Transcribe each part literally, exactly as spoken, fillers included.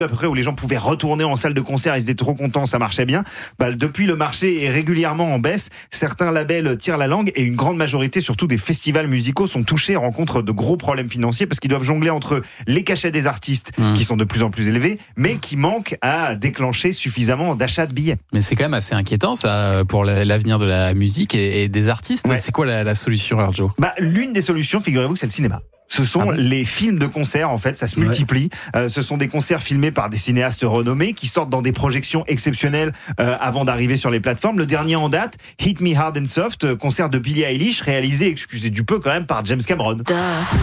à peu près où les gens pouvaient retourner en salle de concert, ils étaient trop contents, ça marchait bien. Bah, depuis, le marché est régulièrement en baisse. Certains labels tirent la langue et une grande majorité, surtout des festivals musicaux, sont touchés et rencontrent de gros problèmes financiers parce qu'ils doivent jongler entre les cachets des artistes mmh. qui sont de plus en plus élevés, mais qui manquent à déclencher suffisamment d'achats de billets. Mais c'est quand même assez inquiétant ça pour l'avenir de la musique et des artistes. Ouais. C'est quoi la, la solution, alors, Joe ? Bah, l'une des solutions, figurez-vous que c'est le cinéma. Ce sont ah bon les films de concert, en fait, ça se multiplie. Ouais. Euh, ce sont des concerts filmés par des cinéastes renommés qui sortent dans des projections exceptionnelles euh, avant d'arriver sur les plateformes. Le dernier en date, Hit Me Hard and Soft, concert de Billie Eilish, réalisé, excusez du peu quand même, par James Cameron. Duh.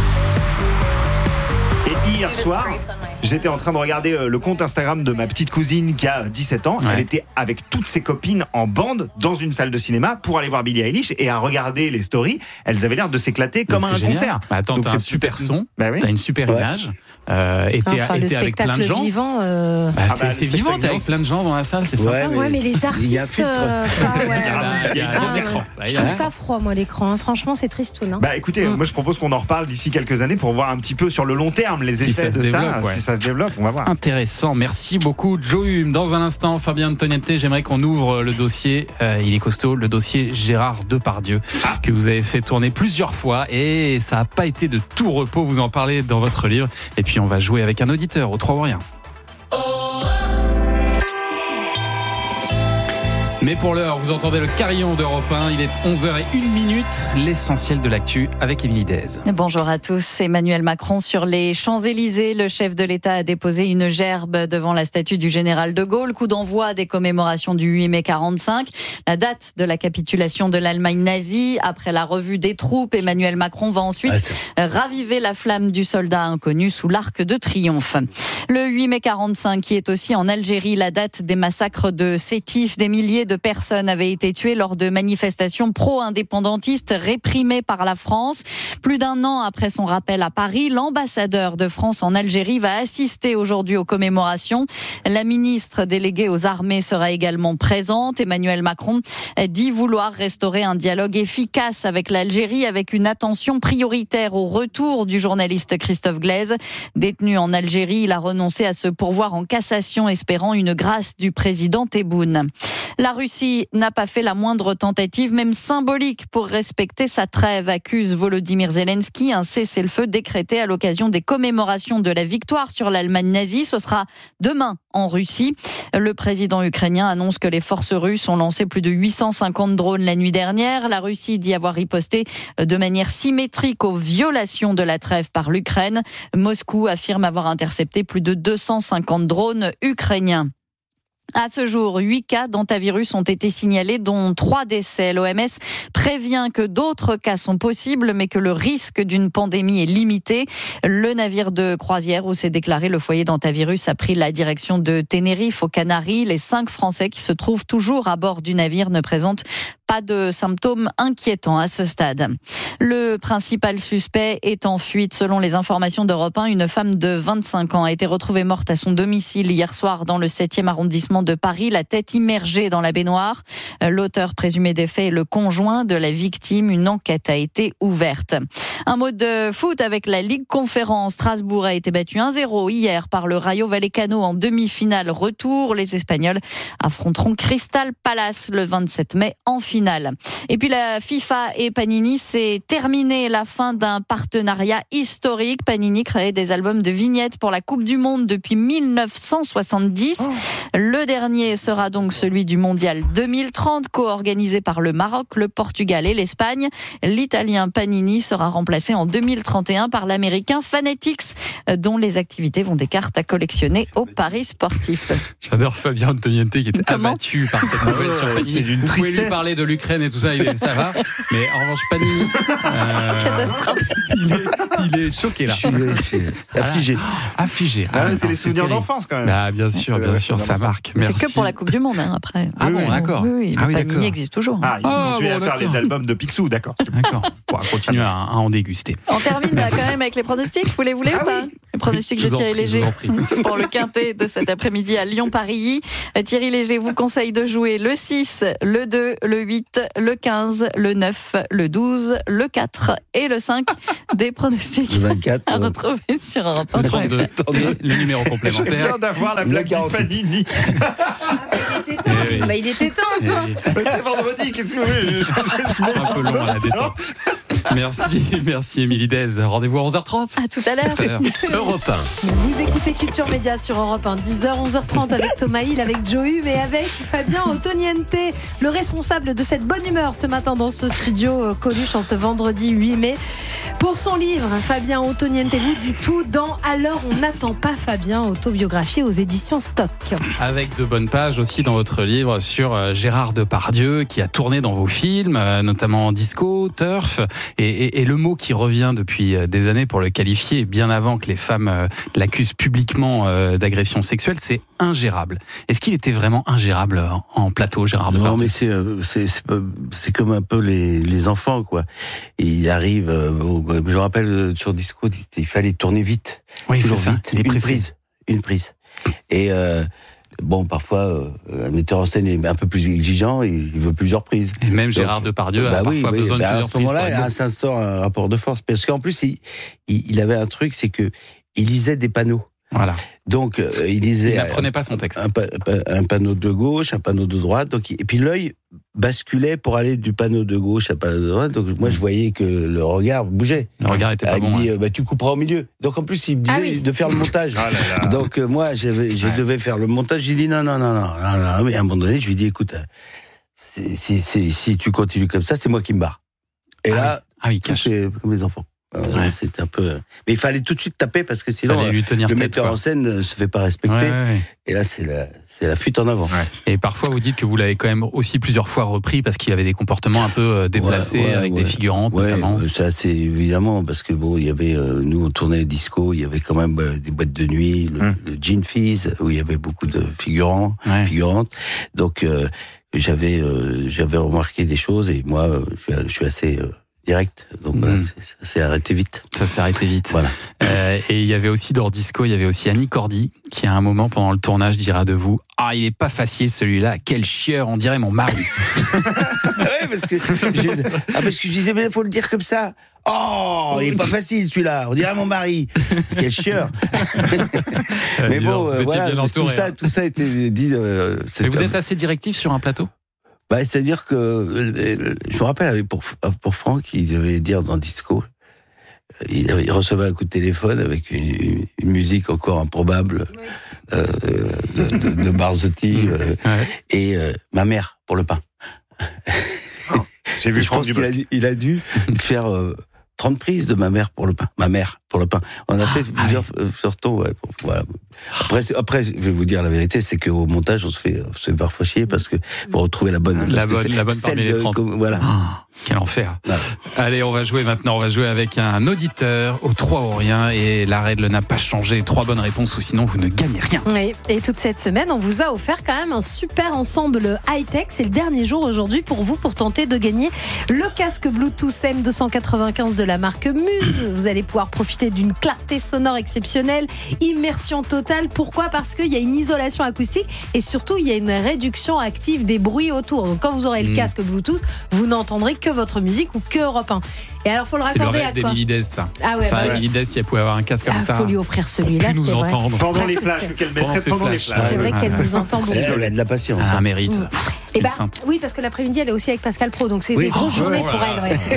Et hier soir, j'étais en train de regarder le compte Instagram de ma petite cousine qui a dix-sept ans. Ouais. Elle était avec toutes ses copines en bande dans une salle de cinéma pour aller voir Billie Eilish et à regarder les stories. Elles avaient l'air de s'éclater comme un génial. concert. Bah attends, donc t'as un super son, bah oui. t'as une super ouais. image. Euh, et t'es, enfin, et le t'es avec plein de gens. Vivant, euh... bah, ah bah, c'est vivant, t'es avec plein de gens dans la salle, c'est ça. Ouais, mais, ouais, mais les artistes. Euh, ah, ouais. Il y a un écran. Je trouve ça froid, moi, l'écran. Franchement, c'est triste, non ? Bah écoutez, mm. moi je propose qu'on en reparle d'ici quelques années pour voir un petit peu sur le long terme les effets si ça de développe, ça. Ouais. Si ça se développe, on va voir. Intéressant, merci beaucoup, Joe Hume. Dans un instant, Fabien Antoniette, j'aimerais qu'on ouvre le dossier. Euh, il est costaud, le dossier Gérard Depardieu, ah. que vous avez fait tourner plusieurs fois et ça n'a pas été de tout repos. Vous en parlez dans votre livre. Et puis on va jouer avec un auditeur au trois ou rien. Mais pour l'heure, vous entendez le carillon d'Europe un. Il est onze heures zéro un, l'essentiel de l'actu avec Émilie Dez. Bonjour à tous. Emmanuel Macron sur les Champs-Élysées. Le chef de l'État a déposé une gerbe devant la statue du général de Gaulle. Coup d'envoi des commémorations du huit mai quarante-cinq. La date de la capitulation de l'Allemagne nazie. Après la revue des troupes, Emmanuel Macron va ensuite ah, raviver la flamme du soldat inconnu sous l'Arc de Triomphe. Le huit mai quarante-cinq qui est aussi en Algérie, la date des massacres de Sétif. Des milliers de personnes avaient été tuées lors de manifestations pro-indépendantistes réprimées par la France. Plus d'un an après son rappel à Paris, l'ambassadeur de France en Algérie va assister aujourd'hui aux commémorations. La ministre déléguée aux armées sera également présente. Emmanuel Macron dit vouloir restaurer un dialogue efficace avec l'Algérie avec une attention prioritaire au retour du journaliste Christophe Glaise. Détenu en Algérie, il a renoncé à se pourvoir en cassation espérant une grâce du président Tebboune. La Russie n'a pas fait la moindre tentative, même symbolique, pour respecter sa trêve, accuse Volodymyr Zelensky. Un cessez-le-feu décrété à l'occasion des commémorations de la victoire sur l'Allemagne nazie. Ce sera demain en Russie. Le président ukrainien annonce que les forces russes ont lancé plus de huit cent cinquante drones la nuit dernière. La Russie dit avoir riposté de manière symétrique aux violations de la trêve par l'Ukraine. Moscou affirme avoir intercepté plus de deux cent cinquante drones ukrainiens. À ce jour, huit cas d'hantavirus ont été signalés, dont trois décès. L'O M S prévient que d'autres cas sont possibles, mais que le risque d'une pandémie est limité. Le navire de croisière où s'est déclaré le foyer d'hantavirus a pris la direction de Tenerife, aux Canaries. Les cinq Français qui se trouvent toujours à bord du navire ne présentent pas de symptômes inquiétants à ce stade. Le principal suspect est en fuite. Selon les informations d'Europe un, une femme de vingt-cinq ans a été retrouvée morte à son domicile hier soir dans le septième arrondissement de Paris, la tête immergée dans la baignoire. L'auteur présumé des faits est le conjoint de la victime. Une enquête a été ouverte. Un mot de foot avec la Ligue Conférence. Strasbourg a été battu un zéro hier par le Rayo Vallecano en demi-finale retour. Les Espagnols affronteront Crystal Palace le vingt-sept mai en finale. Et puis la FIFA et Panini, c'est terminé, la fin d'un partenariat historique. Panini créait des albums de vignettes pour la Coupe du Monde depuis mille neuf cent soixante-dix. Oh. Le dernier sera donc celui du Mondial deux mille trente, co-organisé par le Maroc, le Portugal et l'Espagne. L'Italien Panini sera remplacé en deux mille trente et un par l'Américain Fanatics, dont les activités vont des cartes à collectionner au paris sportif. J'adore Fabien Antoniette qui était Comment abattu par cette nouvelle sur Panini. C'est d'une Vous tristesse. pouvez lui parler de l'Ukraine et tout ça, il est, ça va. Mais en revanche, Panini, euh, catastrophe. Il est, il est choqué là. Je suis affligé. Ah, affligé. Ah, Ah, c'est non, les souvenirs terrible. d'enfance quand même. Ah, bien sûr, C'est bien vrai, sûr, c'est ça vraiment- marque. C'est Merci. que pour la Coupe du Monde, hein, après. Ah bon, Oui, d'accord. Oui, oui, Ah oui, Panini d'accord. existe toujours. Ah, ils vont Ah, continuer bon, à faire d'accord. les albums de Picsou, d'accord. D'accord. On pourra continuer à, à en déguster. On termine là, quand même avec les pronostics. Vous les voulez Ah ou pas oui. Le pronostic de Thierry Léger pour le quintet de cet après-midi à Lyon-Paris. Thierry Léger vous conseille de jouer le six, le deux, le huit, le quinze, le neuf, le douze, le quatre et le cinq. Des pronostics le vingt-quatre, à euh... retrouver sur Europe un. Le trente-deux, le numéro complémentaire. Je viens d'avoir la blague du Panini. Il était temps. Eh oui. Bah, il était temps. Eh oui. C'est vendredi, qu'est-ce que vous voulez? Un peu long à la détente. Merci, merci Émilie Dez. Rendez-vous à onze heures trente. À tout à l'heure. Tout à l'heure. Europe un. Vous écoutez Culture Média sur Europe un, dix heures, onze heures trente avec Thomas Hill, avec Joe Hume et avec Fabien Ottoniente, le responsable de cette bonne humeur ce matin dans ce studio Coluche en ce vendredi huit mai. Pour son livre, Fabien Ottoniente vous dit tout dans Alors on n'attend pas Fabien, autobiographie aux éditions Stock. Avec de bonnes pages aussi dans votre livre sur Gérard Depardieu qui a tourné dans vos films, notamment Disco, Turf, et, et, et le mot qui revient depuis des années pour le qualifier, bien avant que les femmes l'accusent publiquement d'agression sexuelle, c'est ingérable. Est-ce qu'il était vraiment ingérable en plateau, Gérard Depardieu? Non, mais c'est, c'est, c'est, c'est comme un peu les, les enfants, quoi. Et il arrive, au, je me rappelle sur Disco, il fallait tourner vite. Oui, c'est ça. Vite, une prise, une prise. Et euh, bon, parfois, euh, un metteur en scène est un peu plus exigeant, il veut plusieurs prises. Et même Gérard Donc, Depardieu a bah parfois oui, oui, besoin bah de plusieurs prises. À ce moment-là, prises. ça instaure un rapport de force. Parce qu'en plus, il, il, il avait un truc, c'est que il lisait des panneaux. Voilà. Donc, euh, il lisait. Il n'apprenait pas son texte. Un, un, un panneau de gauche, un panneau de droite. Donc, et puis l'œil basculait pour aller du panneau de gauche à panneau de droite. Donc, moi, je voyais que le regard bougeait. Le regard était pas ah, bon. Il me dit, hein. bah, tu couperas au milieu. Donc, en plus, il me disait Ah oui. de faire le montage. Ah là là. Donc, euh, moi, j'avais, je Ouais. devais faire le montage. J'ai dit, non, non, non, non, non, non. Mais à un moment donné, je lui ai dit, écoute, c'est, c'est, c'est, si tu continues comme ça, c'est moi qui me barre. Et Ah là, oui. Ah oui, cache. c'est comme les enfants. Euh, Ouais. C'était un peu. Mais il fallait tout de suite taper parce que Il sinon, fallait lui tenir le tête. metteur quoi. en scène ne se fait pas respecter. Ouais, ouais, ouais. Et là, c'est la, c'est la fuite en avant. Ouais. Et parfois, vous dites que vous l'avez quand même aussi plusieurs fois repris parce qu'il avait des comportements un peu euh, déplacés Ouais, ouais, avec ouais. des figurantes Ouais, notamment. euh, c'est assez évidemment parce que bon, il y avait euh, nous on tournait disco, il y avait quand même euh, des boîtes de nuit, le, Hum. le Gin Fizz où il y avait beaucoup de figurants, Ouais. figurantes. Donc euh, j'avais euh, j'avais remarqué des choses et moi euh, je, suis, je suis assez euh, direct. Donc Hum. voilà, c'est, ça s'est arrêté vite. Ça s'est arrêté vite. Voilà. Euh, et il y avait aussi dans Disco, il y avait aussi Annie Cordy qui à un moment pendant le tournage dira de vous: ah, il est pas facile celui-là, quel chieur, on dirait mon mari. ouais, parce que je, ah, parce que je disais mais faut le dire comme ça. Oh, il est pas facile celui-là. On dirait mon mari. Quel chieur. Mais bon, vous euh, étiez voilà, bien entouré. tout ça, hein. tout ça était dit. Euh, Et vous êtes assez directif sur un plateau? Bah, c'est-à-dire que euh, je me rappelle pour pour Franck, il devait dire dans Disco, il, il recevait un coup de téléphone avec une, une musique encore improbable euh, de, de, de Barzotti euh, Ouais. et euh, ma mère pour le pain. J'ai vu je Franck pense qu'il a, il a dû faire euh, trente prises de ma mère pour le pain. Ma mère pour le pain. On a fait ah plusieurs euh, sortons. Ouais, pour- voilà. Après, c'est- après, je vais vous dire la vérité, c'est qu'au montage, on se fait, on se fait parfois chier parce que pour retrouver la bonne, La parce que bonne- c'est la bonne celle parmi les de- trente. comme- voilà. Ah, quel enfer. Voilà. Allez, on va jouer maintenant. On va jouer avec un auditeur au trois ou rien. Et la règle n'a pas changé. Trois bonnes réponses ou sinon vous ne gagnez rien. Oui, et toute cette semaine, on vous a offert quand même un super ensemble high-tech. C'est le dernier jour aujourd'hui pour vous pour tenter de gagner le casque Bluetooth M deux cent quatre-vingt-quinze de la marque Muse. Vous allez pouvoir profiter d'une clarté sonore exceptionnelle, immersion totale. Pourquoi ? Parce qu'il y a une isolation acoustique et surtout il y a une réduction active des bruits autour. Donc quand vous aurez le Mmh. casque Bluetooth, vous n'entendrez que votre musique ou que Europe un. Et alors faut le C'est le raccorder à rêve quoi ? d'Émilie Dez, ça. Ah ouais, ça, bah ouais. Émilie Dez, si elle pouvait avoir un casque comme Ah, ça. faut lui offrir celui-là, Plus nous c'est vrai. entendre. Pendant Parce les que flashs, c'est- qu'elle Pendant mettrait ses pendant les flashs. flashs. C'est vrai Ah, qu'elle ouais. nous entend beaucoup. Elle a de la patience. Ah, hein. mérite. Mmh. Pff, Eh quelle ben, sainte. oui, parce que l'après-midi, elle est aussi avec Pascal Pro, donc c'est Oui. des grosses Oh, journées oh là pour là. elle. Ouais, c'est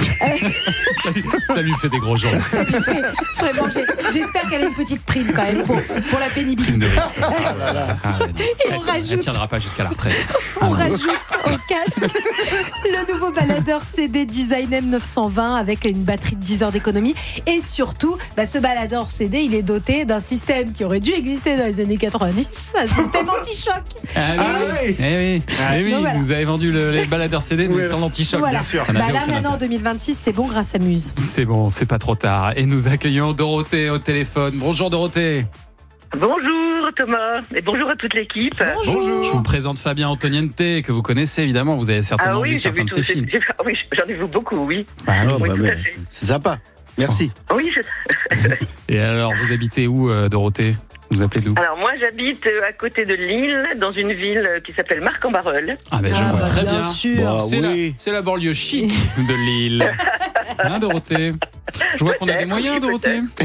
ça. Ça lui fait des gros jours. Ça lui fait- Vraiment, j'ai- j'espère qu'elle a une petite prime quand même pour, pour la pénibilité. Prime de risque. Ah, ouais, non. Et Elle on tient- Elle rajoute, tiendra pas jusqu'à la retraite. on Ah, non. rajoute au casque le nouveau baladeur C D Design M neuf cent vingt avec une batterie de dix heures d'économie. Et surtout, bah, ce baladeur C D, il est doté d'un système qui aurait dû exister dans les années quatre-vingt-dix, un système anti-choc. Ah oui, Ah oui. oui. Eh oui, Eh oui, Donc voilà. vous avez vendu le, les baladeurs C D, mais Oui. sans l'anti-choc, Voilà. bien sûr. Ça Bah, n'avait là, aucun maintenant, en intérêt. deux mille vingt-six, c'est bon grâce à Muse. C'est bon, c'est pas trop tard. Et nous accueillons Dorothée au téléphone. Bonjour Dorothée. Bonjour Thomas et bonjour à toute l'équipe. Je vous présente Fabien Ottoniente, que vous connaissez évidemment. Vous avez certainement Ah oui, vu j'ai certains vu de tous ses ces- films. j'ai- ah oui, j'en ai vu beaucoup, oui. Bah oui. Oh, Oui, bah, tout à mais fait. c'est sympa. Merci. Oui, je... Et alors, vous habitez où, euh, Dorothée ? Vous appelez d'où ? Alors moi j'habite euh, à côté de Lille, dans une ville euh, qui s'appelle Marc-en-Barœul. Ah ben je Ah, vois bah, très bien bien. sûr. Bah, C'est oui. la, c'est la banlieue chic de Lille. Hein, Dorothée ? Je vois qu'on a des moyens, Dorothée. Non,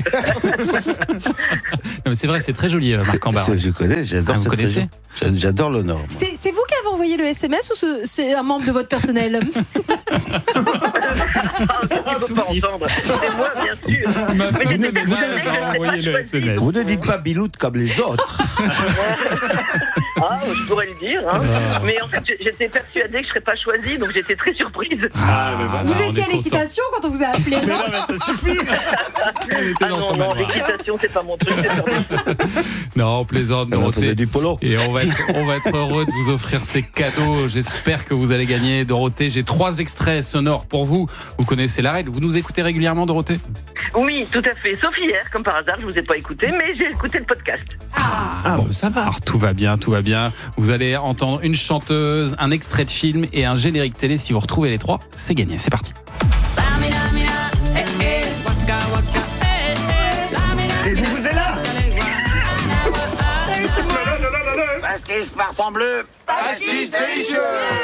mais c'est vrai, c'est très joli, euh, Marc-en-Barœul. C'est- Je connais, j'adore Ah, vous cette connaissez ? région. J'a- J'adore le Nord. C'est, c'est vous qui avez envoyé le S M S ou ce- c'est un membre de votre personnel? Ah, on ne peut pas entendre. C'est moi bien sûr. Ma Mais fille j'étais de persuadée ménage que je a n'étais envoyé pas le S M S. choisie. Vous ne dites pas biloute comme les autres. Ah, je pourrais le dire. Hein. Mais en fait j'étais persuadée que je ne serais pas choisie, donc j'étais très surprise. Ah, mais bon. Vous bah, on étiez est à content. l'équitation quand on vous a appelé, Mais non? non, mais ça suffit. Elle était Ah dans non, son non, manoir. l'équitation c'est pas mon truc. c'est pas- Non, on plaisante, On faisait Dorothée. du polo. Et on va, être, on va être heureux de vous offrir ces cadeaux. J'espère que vous allez gagner, Dorothée. J'ai trois extraits sonores pour vous. Vous connaissez la règle. Vous nous écoutez régulièrement, Dorothée ? Oui, tout à fait. Sauf hier, comme par hasard, je vous ai pas écouté, mais j'ai écouté le podcast. Ah, bon, ça va. Alors tout va bien, tout va bien. Vous allez entendre une chanteuse, un extrait de film et un générique télé. Si vous retrouvez les trois, c'est gagné. C'est parti. Et vous, vous êtes là. Pastis parfum bleu. Pastis délicieux.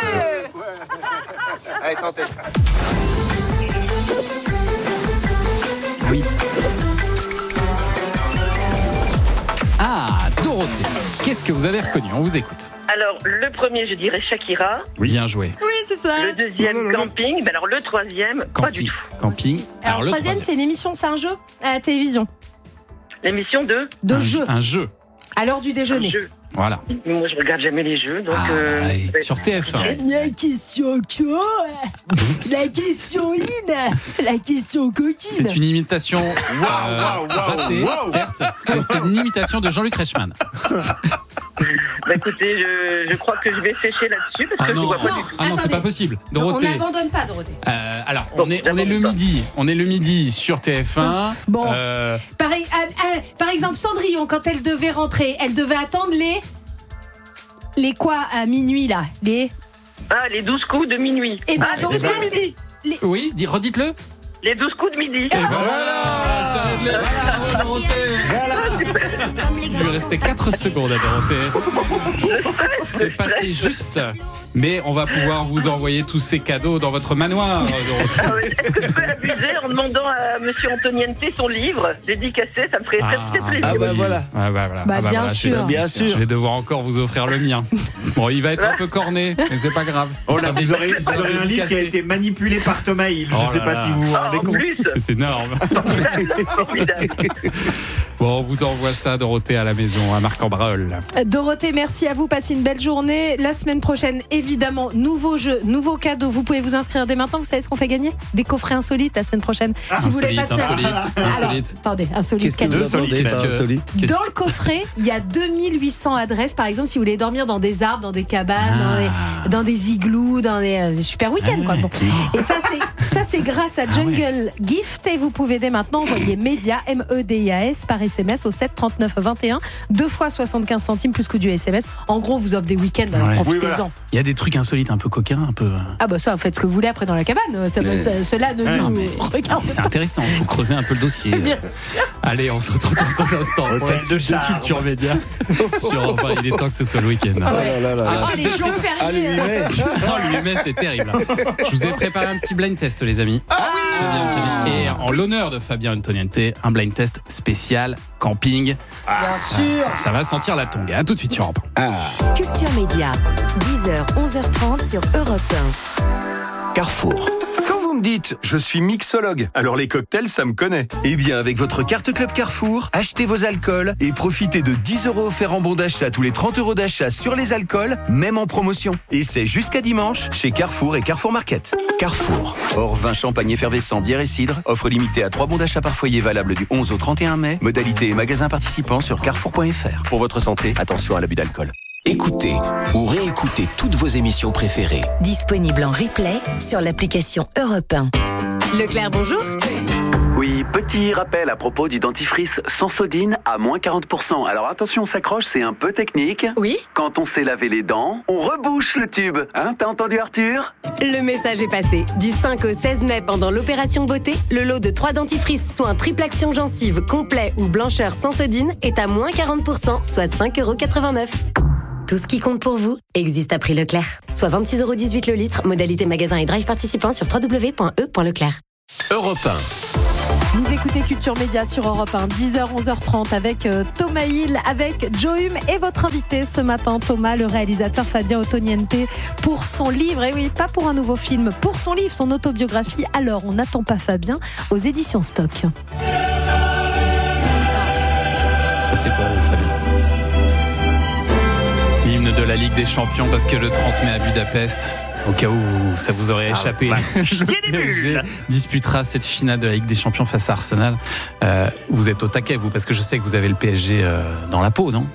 Allez, santé. Ah oui. Ah, Dorothée. Qu'est-ce que vous avez reconnu ? On vous écoute. Alors, le premier, je dirais Shakira. Bien joué. Oui, c'est ça. Le deuxième, camping. Ben alors, le troisième, pas du Camping. tout. Camping. Alors, le troisième, c'est une émission, c'est un jeu à la télévision. L'émission de De un jeu. Un jeu. À l'heure du déjeuner. jeu. Voilà. Moi, je regarde jamais les jeux, donc. Ah, euh, ouais. ça va être Sur T F un. compliqué. La question que La question in La question coquine. C'est une imitation euh, waouh, waouh, ratée, waouh. certes, mais c'était une imitation de Jean-Luc Reichmann. Bah, écoutez, je, je crois que je vais sécher là-dessus parce Ah que je ne non, vois pas Non. du tout. ah non, c'est Attendez. pas possible. Non, on Dorothée. n'abandonne pas, Dorothée. Euh, alors, Bon, on est, on est le j'abandonne pas. midi. On est le midi sur T F un. Bon. Euh, Par, ah, ah, par exemple, Cendrillon, quand elle devait rentrer, elle devait attendre les. Les quoi à minuit, là? Les. Ah, les douze coups de minuit. Eh ben, ah, donc les là, douze coups de midi. oui, dis- redites-le. Les douze coups de midi. Et ben voilà, ça a de l'air. Bravo, Dorothée. Il lui restait quatre secondes à Dorothée. C'est passé juste. Mais on va pouvoir vous envoyer tous ces cadeaux dans votre manoir, Dorothée. Ah ouais, est-ce que je peux abuser en demandant à Monsieur Antoniente son livre dédicacé? Ça me ferait très très plaisir. Ah bah voilà. Ah bah voilà. Bah, Ah bien voilà, je vais- sûr. Bien sûr. Je vais devoir encore vous offrir le mien. Bon, il va être un peu corné, mais c'est pas grave. Oh Il là, sera vous aurez, vous aurez un livre qui a dédicacé. été manipulé par Thomas Hill. Je Oh ne sais là pas là. si vous vous Ah, rendez en compte. plus, C'est énorme. formidable. Bon, on vous envoie ça, Dorothée, à la maison, à Marc-en-Barœul. Dorothée, merci à vous. Passez une belle journée. La semaine prochaine, évidemment, nouveau jeu, nouveau cadeau. Vous pouvez vous inscrire dès maintenant. Vous savez ce qu'on fait gagner? Des coffrets insolites la semaine prochaine. si vous voulez Insolite, passer. insolite, Alors, insolite. attendez, insolite Qu'est-ce que cadeau. vous entendez Qu'est-ce par que- insolite? Qu'est-ce- Dans le coffret, il y a deux mille huit cents adresses, par exemple, si vous voulez dormir dans des arbres, dans des cabanes, dans, des, dans des igloos, dans des, euh, des super week-ends. Ah quoi. Bon. Et ça, c'est, ça, c'est grâce à Jungle Gift. Et vous pouvez dès maintenant envoyer Média, M E D I A S, par S M S au sept trente-neuf vingt et un, deux fois soixante-quinze centimes plus coût du S M S. En gros, on vous offre des week-ends, alors Ouais. profitez-en. Oui, voilà. Il y a des trucs insolites un peu coquins, un peu. euh, Ah bah ça, faites ce que vous voulez après dans la cabane. Ça, Ouais. ça- cela ne Ouais, nous mais- regarde C'est pas. intéressant, il faut creuser un peu le dossier. Bien Allez, on se retrouve dans un instant pour la Hôtel suite de de charme. Culture Média. Sur, enfin, il est temps que ce soit le week-end. Oh là là là Ah, là. Oh, les jours Ah, le fériés. huit mai. Non, le huit mai, c'est terrible. Je vous ai préparé un petit blind test, les amis. Fabien Antoniente. Et en l'honneur de Fabien Antoniente, un blind test spécial camping. Bien sûr. Ça va sentir la tongue. À tout de suite sur Europe Culture Média, dix heures, onze heures trente sur Europe un. Carrefour. Quand vous me dites « je suis mixologue », alors les cocktails, ça me connaît. Eh bien, avec votre carte Club Carrefour, achetez vos alcools et profitez de dix euros offerts en bon d'achat tous les trente euros d'achat sur les alcools, même en promotion. Et c'est jusqu'à dimanche chez Carrefour et Carrefour Market. Carrefour. Hors vin, champagne effervescent, bière et cidre. Offre limitée à trois bons d'achat par foyer valable du onze au trente et un mai. Modalité et magasins participants sur carrefour point f r. Pour votre santé, attention à l'abus d'alcool. Écoutez ou réécoutez toutes vos émissions préférées. Disponible en replay sur l'application Europe un. Leclerc, bonjour. Oui. Oui, petit rappel à propos du dentifrice Sensodine à moins quarante pour cent. Alors attention, on s'accroche, c'est un peu technique. Oui. Quand on sait laver les dents, on rebouche le tube. Hein, t'as entendu Arthur ? Le message est passé. Du cinq au seize mai, pendant l'opération beauté, le lot de trois dentifrices, soit un triple action gencive complet ou blancheur Sensodine, est à moins quarante pour cent, soit cinq euros quatre-vingt-neuf. Tout ce qui compte pour vous existe à prix Leclerc. Soit vingt-six euros dix-huit le litre, modalité magasin et drive participant sur w w w point e point leclerc. Europe un. Vous écoutez Culture Média sur Europe un, dix heures, onze heures trente avec euh, Thomas Hill, avec Joe Hume et votre invité ce matin, Thomas, le réalisateur Fabien Ottoniente, pour son livre, et oui, pas pour un nouveau film, pour son livre, son autobiographie. Alors, on n'attend pas Fabien, aux éditions Stock. Ça, c'est pour vous, Fabien. L'hymne de la Ligue des Champions, parce que le trente mai à Budapest, au cas où ça vous aurait échappé, le P S G disputera cette finale de la Ligue des Champions face à Arsenal. Euh, vous êtes au taquet, vous, parce que je sais que vous avez le P S G euh, dans la peau, non ?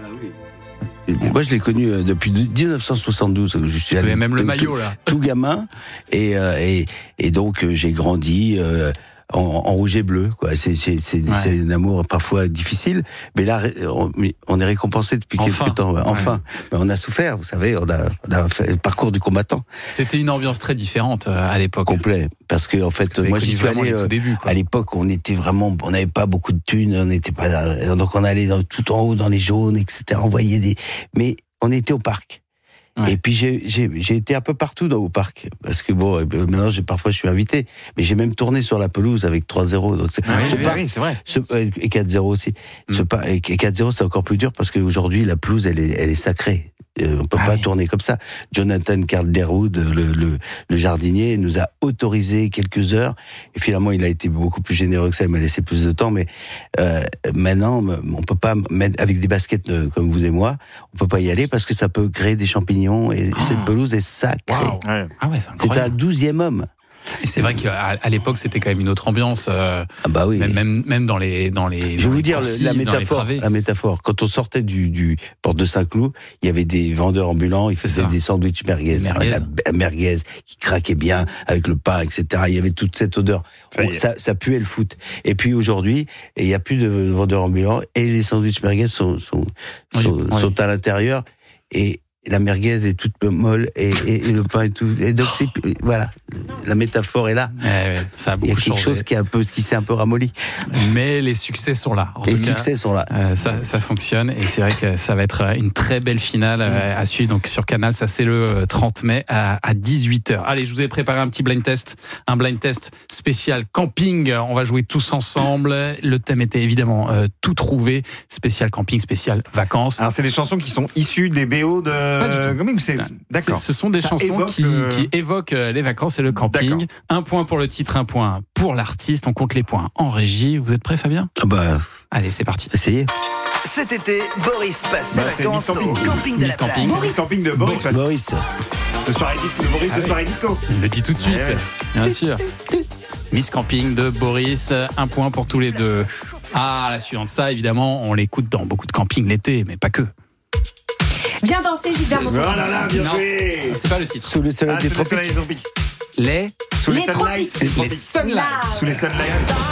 Moi, je l'ai connu euh, depuis dix-neuf cent soixante-douze. Je suis vous allé avez même le tout, maillot, là. Tout gamin. Et, euh, et, et donc, euh, j'ai grandi euh, en, en rouge et bleu. Quoi. C'est, c'est, c'est, ouais. c'est un amour parfois difficile. Mais là, on, on est récompensé depuis enfin. quelques temps. Enfin. Ouais. Mais on a souffert, vous savez. On a, on a fait le parcours du combattant. C'était une ambiance très différente à l'époque. Complet. Parce que, en fait, Parce que moi, j'y suis allé euh, début, à l'époque, on était vraiment, on n'avait pas beaucoup de thunes, on n'était pas, donc on allait dans, tout en haut dans les jaunes, et cetera. On voyait des, mais on était au parc. Ouais. Et puis j'ai, j'ai, j'ai été un peu partout dans au parc. Parce que bon, maintenant, j'ai, parfois, je suis invité. Mais j'ai même tourné sur la pelouse avec trois zéro. Donc c'est, oui, ce oui, parc, oui, c'est vrai. Ce, et quatre zéro aussi. Mm. Ce par, et quatre zéro, c'est encore plus dur parce qu'aujourd'hui, la pelouse, elle est, elle est sacrée. On peut ah pas oui. tourner comme ça. Jonathan Calderwood, le, le, le jardinier, nous a autorisé quelques heures. Et finalement, il a été beaucoup plus généreux que ça. Il m'a laissé plus de temps. Mais euh, maintenant, on peut pas mettre avec des baskets comme vous et moi. On peut pas y aller parce que ça peut créer des champignons. Et oh. cette pelouse est sacrée. Wow. Ouais. Ah ouais, c'est incroyable. C'est un douzième homme. Et c'est vrai qu'à à l'époque, c'était quand même une autre ambiance. Euh, ah bah oui. Même, même, même dans les dans les. Je vais vous dire la métaphore. La métaphore. Quand on sortait du, du porte de Saint-Cloud, il y avait des vendeurs ambulants. Ils faisaient des sandwichs merguez, merguez. La merguez qui craquait bien avec le pain, et cetera. Il y avait toute cette odeur. Ça, on, ça, ça puait le foot. Et puis aujourd'hui, il y a plus de vendeurs ambulants et les sandwichs merguez sont sont, oui, sont, oui. sont à l'intérieur et la merguez est toute molle et, et, et le pain est tout. Et donc c'est voilà, la métaphore est là. Ouais, ouais, ça a beaucoup Il y a quelque changé. chose qui est un peu, qui s'est un peu ramolli. Mais les succès sont là. En les tout succès cas, sont là. Euh, ça, ça fonctionne et c'est vrai que ça va être une très belle finale euh, à suivre. Donc sur Canal, ça c'est le trente mai à, à dix-huit heures. Allez, je vous ai préparé un petit blind test, un blind test spécial camping. On va jouer tous ensemble. Le thème était évidemment euh, tout trouvé. Spécial camping, spécial vacances. Alors c'est des chansons qui sont issues des B O de. Pas du tout. Comment c'est... D'accord. C'est, ce sont des ça chansons qui, le... qui évoquent les vacances et le camping. D'accord. Un point pour le titre, un point pour l'artiste. On compte les points en régie. Vous êtes prêts, Fabien ? Ah bah. Allez, c'est parti. Essayez. Cet été, Boris passe ses bah, vacances au camping de Miss la Camping. Boris Camping de Boris. Boris. Boris. De soirée disco. De Boris ah de soirée disco. Il le dit tout de suite. Ouais, ouais. Bien sûr. Miss Camping de Boris. Un point pour tous les deux. Ah, la suivante. Ça, évidemment, on l'écoute dans beaucoup de campings l'été, mais pas que. Viens danser, Gilbert Montand. Oh là là, bien non, joué. C'est pas le titre. Sous le soleil ah, des tropiques. tropiques. Les Sous les, les sunlights. Les sunlights. Sous les sunlights.